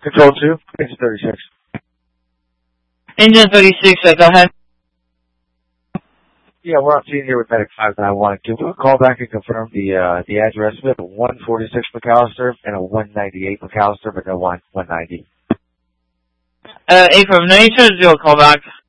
Control 2, Engine 36. Engine 36, go ahead. Yeah, we're on scene here with Medic 591. Can we call back and confirm the address? We have a 146 McAllister and a 198 McAllister, but no 190. Affirm, 92 call back.